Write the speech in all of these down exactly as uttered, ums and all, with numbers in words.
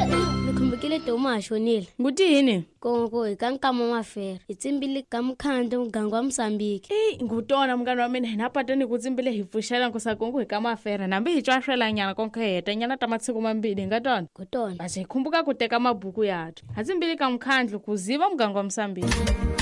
Nikhumbukile Toma ashonile. Ngutini? Kongo ikankama mafera. Itsimbili kamkhanda mgango wa Mozambique. Eh ngutona mngani wami hina patani kutsimbile hivushela ngosakongo hikamafera nambe hichwashela nyana konke heta nyana tamatsiku mambili ngatona. Kutona. Base khumbuka kuteka mabhuku yathu. Hatsimbili kamkhandlo kuziva mgango wa Mozambique.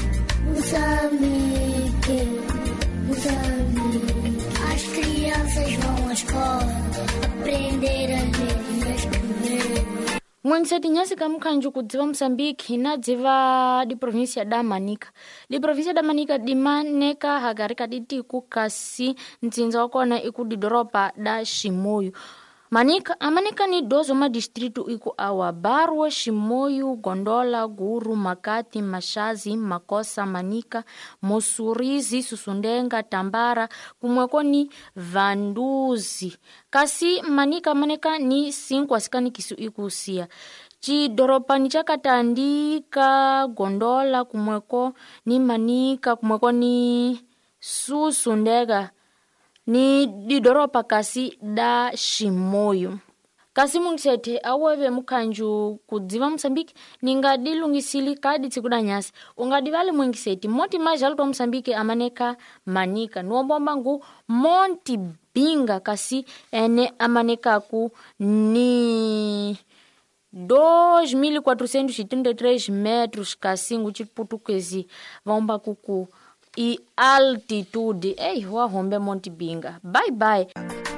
Moçambique, Moçambique. As crianças vão à escola aprender a ler e a escrever. Mwengiseti nyasi kamkanju kudziva Mozambique hina dziva di província da Manica. Di província da Manica di maneka hagarika ditiku kasi nzinza wakona iku di doropa da Chimoio. Manica, a Manica ni dozo ma distrito iku awa Barwa, Chimoio, Gondola, Guru, Makati, Mashazi, Makosa, Manica, Mosurizi, Susundenga, Tambara, kumweko ni Vanduzi. Kasi Manica Manica ni cinco asikani kisu iku sia. Chi doropa ni chakatandika, Gondola, kumweko ni Manica, kumweko ni Susundega. Ni di doropa kasi da Chimoio. Kasi mungisete awewe mukanju kudziva Mozambique ninga dilungisili kadi tsikuda nyasi. Unga divale mungiseti moti majalto Mozambique amaneka Manica. Nuombomba ngu monti binga kasi ene amaneka ku ni dois mil quatrocentos e trinta e três metros kasi ngu chiputukezi vaomba kuku e altitude. Ei, wa hombe monti binga. Bye bye.